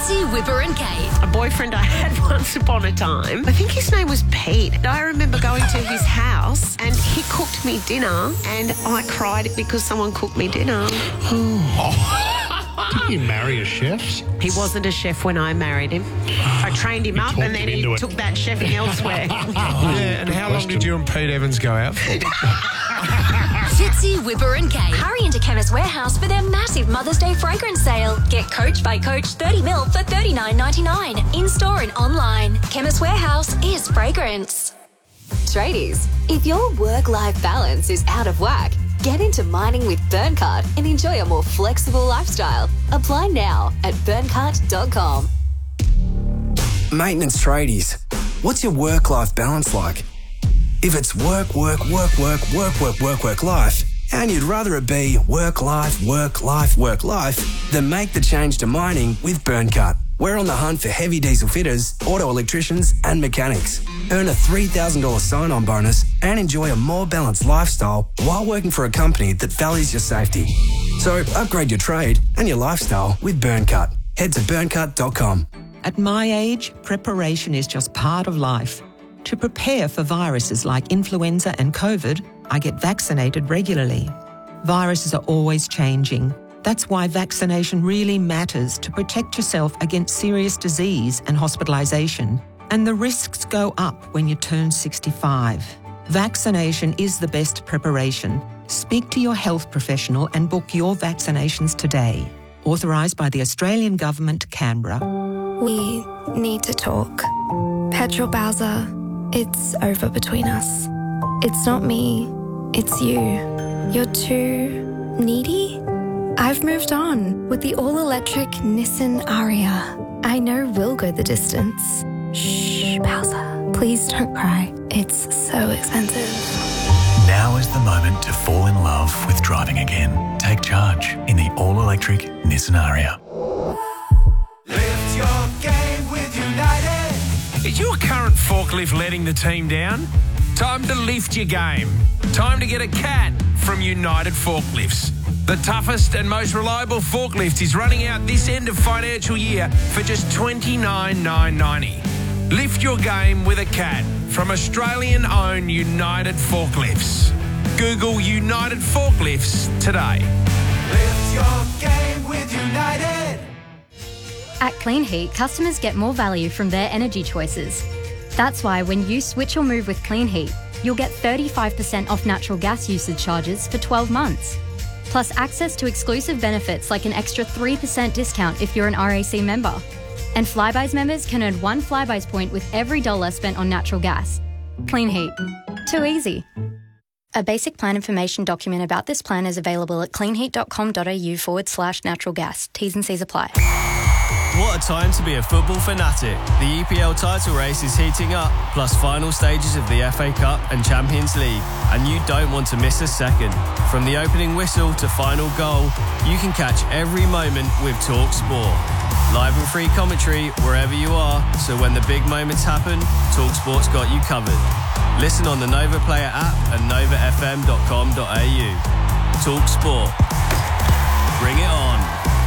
Fitzy, Whipper and Kate. A boyfriend I had once upon a time, I think his name was Pete. I remember going to his house and he cooked me dinner and I cried because someone cooked me dinner. Didn't you marry a chef? He wasn't a chef when I married him. I trained him up and then he took that chefing elsewhere. Yeah, and how long did you and Pete Evans go out for? Fitzy, Whipper and Kate. Hurry into Chemist Warehouse for their massive Mother's Day fragrance sale. Get Coach by Coach 30ml for $39.99. In-store and online. Chemist Warehouse is fragrance. Tradies, if your work-life balance is out of whack, get into mining with Burncart and enjoy a more flexible lifestyle. Apply now at burncart.com. Maintenance tradies, what's your work-life balance like? If it's work, life, and you'd rather it be work, life, then make the change to mining with Burncart. We're on the hunt for heavy diesel fitters, auto electricians, and mechanics. Earn a $3,000 sign-on bonus and enjoy a more balanced lifestyle while working for a company that values your safety. So upgrade your trade and your lifestyle with Burncart. Head to burncart.com. At my age, preparation is just part of life. To prepare for viruses like influenza and COVID, I get vaccinated regularly. Viruses are always changing. That's why vaccination really matters to protect yourself against serious disease and hospitalisation. And the risks go up when you turn 65. Vaccination is the best preparation. Speak to your health professional and book your vaccinations today. Authorised by the Australian Government, Canberra. We need to talk. Petrol Bowser, it's over between us. It's not me, it's you. You're too needy? I've moved on with the all-electric Nissan Ariya. I know we'll go the distance. Shh, Bowser, please don't cry. It's so expensive. Now is the moment to fall in love with driving again. Take charge in the all-electric Nissan Ariya. Lift your game with United. Is your current forklift letting the team down? Time to lift your game. Time to get a CAT from United Forklifts. The toughest and most reliable forklift is running out this end of financial year for just $29,990. Lift your game with a CAT from Australian-owned United Forklifts. Google United Forklifts today. Lift your game with United. At Clean Heat, customers get more value from their energy choices. That's why when you switch or move with Clean Heat, you'll get 35% off natural gas usage charges for 12 months. Plus access to exclusive benefits like an extra 3% discount if you're an RAC member. And Flybuys members can earn 1 Flybuys point with every dollar spent on natural gas. Clean Heat. Too easy. A basic plan information document about this plan is available at cleanheat.com.au/natural gas. T's and C's apply. What a time to be a football fanatic. The EPL title race is heating up, plus final stages of the FA Cup and Champions League, and you don't want to miss a second. From the opening whistle to final goal, you can catch every moment with TalkSport. Live and free commentary wherever you are, so when the big moments happen, TalkSport's got you covered. Listen on the Nova Player app and novafm.com.au. TalkSport. Bring it on.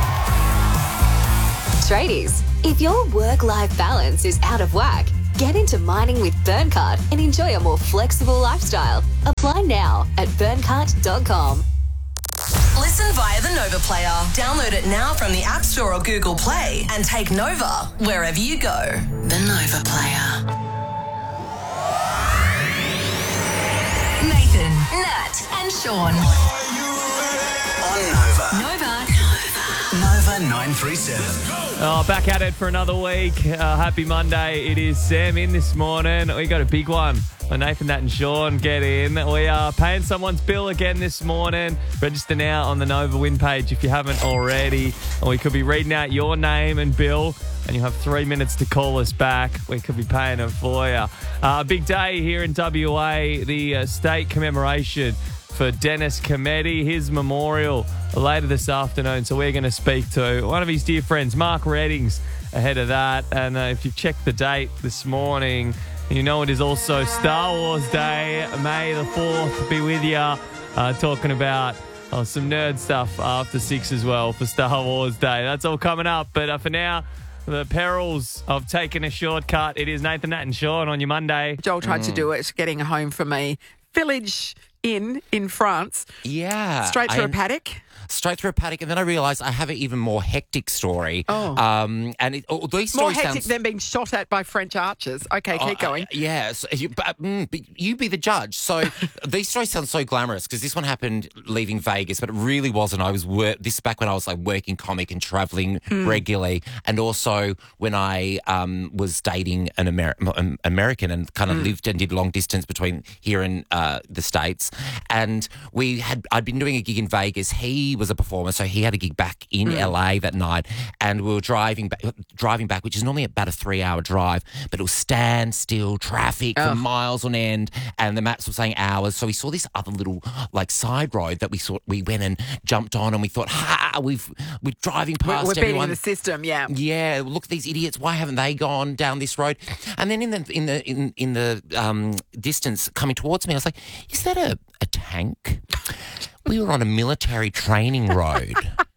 Tradies, if your work-life balance is out of whack, get into mining with Burncart and enjoy a more flexible lifestyle. Apply now at burncart.com. Listen via the Nova Player. Download it now from the App Store or Google Play and take Nova wherever you go. The Nova Player. Nathan, Nat and Sean. On Nova. Nova. Nova 937. Oh, back at it for another week. Happy Monday. It is Sam in this morning. We got a big one. Nathan, Nat and Sean get in. We are paying someone's bill again this morning. Register now on the Nova win page if you haven't already. And we could be reading out your name and bill, and you have 3 minutes to call us back. We could be paying it for you. Big day here in WA, the state commemoration for Dennis Cometti, his memorial later this afternoon. So we're going to speak to one of his dear friends, Mark Reddings, ahead of that. And if you've checked the date this morning, you know it is also Star Wars Day. May the 4th be with you. Talking about some nerd stuff after 6 as well for Star Wars Day. That's all coming up. But for now, the perils of taking a shortcut. It is Nathan, Nat and Sean on your Monday. Joel tried to do it getting home from a village inn in France. Yeah. Straight through a paddock. Straight through a paddock, and then I realised I have an even more hectic story. Oh. And these More stories hectic than being shot at by French archers. Okay, keep going. Yes, you be the judge. So these stories sound so glamorous because this one happened leaving Vegas, but it really wasn't. I was this back when I was like working comic and travelling regularly, and also when I was dating an American and kind of lived and did long distance between here and the States. And I'd been doing a gig in Vegas. He was a performer, so he had a gig back in LA that night, and we were driving back, which is normally about a 3-hour drive, but it was standstill traffic for miles on end, and the maps were saying hours. So we saw this other little like side road that we went and jumped on, and we thought, we're driving past We're beating everyone. the system, yeah. Yeah, look at these idiots. Why haven't they gone down this road? And then in the distance coming towards me, I was like, is that a tank? We were on a military training road.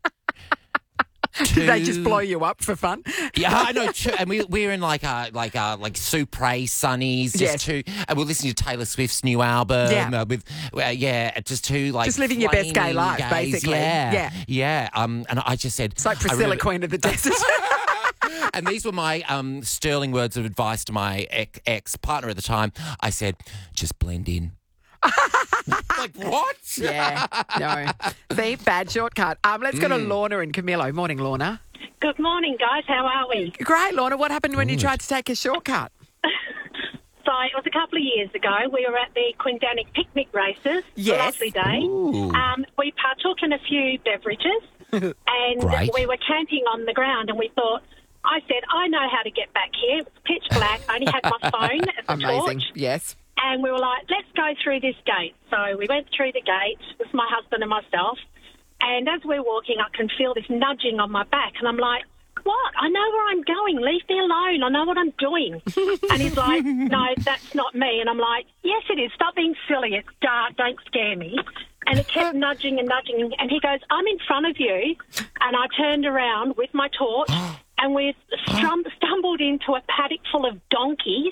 Did they just blow you up for fun? Yeah, I know. And we're in like Supre Sunnies, and we're listening to Taylor Swift's new album. Yeah, just living your best gay life, basically. Yeah. And I just said, it's like Priscilla, Queen of the Desert. And these were my sterling words of advice to my ex-partner at the time. I said, just blend in. Like, what? Yeah, no. See, bad shortcut. Let's go to Lorna and Camillo. Morning, Lorna. Good morning, guys. How are we? Great, Lorna. What happened when you tried to take a shortcut? So it was a couple of years ago. We were at the Quindanic picnic races. Yes. A lovely day. We partook in a few beverages and Great. we were camping on the ground, and I said, I know how to get back here. It was pitch black. I only had my phone as a Amazing. torch. Yes. And we were like, let's go through this gate. So we went through the gate with my husband and myself. And as we're walking, I can feel this nudging on my back. And I'm like, what? I know where I'm going. Leave me alone. I know what I'm doing. And he's like, no, that's not me. And I'm like, yes, it is. Stop being silly. It's dark. Don't scare me. And it kept nudging and nudging. And he goes, I'm in front of you. And I turned around with my torch. And we stumbled into a paddock full of donkeys.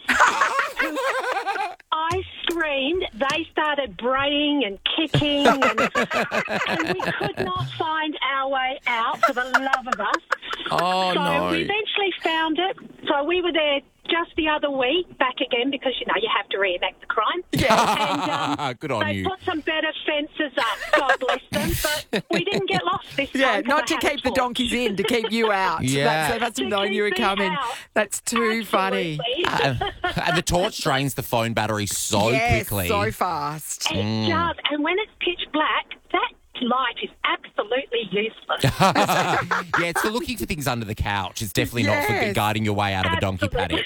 I screamed. They started braying and kicking, and we could not find our way out for the love of us. So we eventually found it. So we were there just the other week, back again, because, you have to reenact the crime. Yeah. And, good on they you. put some better fences up, God bless them, but we didn't get lost this time. Yeah, not to keep the donkeys in, to keep you out. Yeah. They must have known you were coming. Out. That's too funny. And the torch drains the phone battery so quickly. so fast. It does. And when it's pitch black, that light is absolutely useless. Yeah, it's for looking for things under the couch. It's definitely not for guiding your way out of a donkey paddock.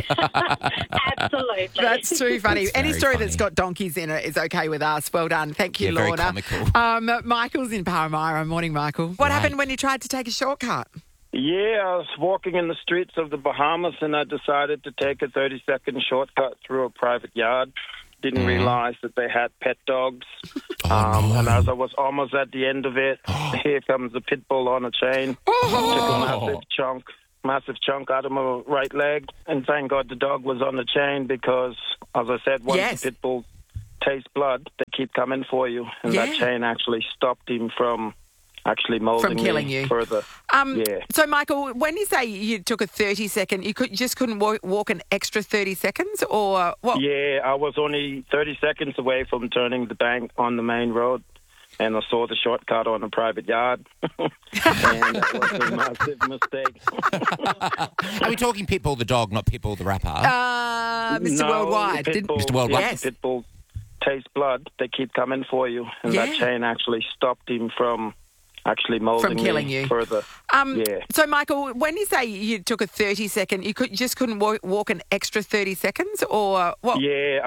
Absolutely. That's too funny. That's Any very story funny. that's got donkeys in it is okay with us. Well done. Thank you, Yeah, very Lorna. comical. Michael's in Paramara. Morning, Michael. What happened when you tried to take a shortcut? Yeah, I was walking in the streets of the Bahamas and I decided to take a 30-second shortcut through a private yard. Didn't realise that they had pet dogs. And as I was almost at the end of it, here comes a pit bull on a chain. Took a massive chunk out of my right leg. And thank God the dog was on the chain because, as I said, once the pit bull tastes blood, they keep coming for you. And that chain actually stopped him from actually molding killing me you further. So, Michael, when you say you took a 30-second, you just couldn't walk an extra 30 seconds, or what? Yeah, I was only 30 seconds away from turning the bank on the main road, and I saw the shortcut on a private yard, and that was a massive mistake. Are we talking Pitbull the dog, not Pitbull the rapper? Mr. Worldwide. Mr. Worldwide. Yes. Pitbull tastes blood. They keep coming for you, and that chain actually stopped him from actually molding killing me you further. So, Michael, when you say you took a 30-second, you just couldn't walk an extra 30 seconds, or what? Yeah,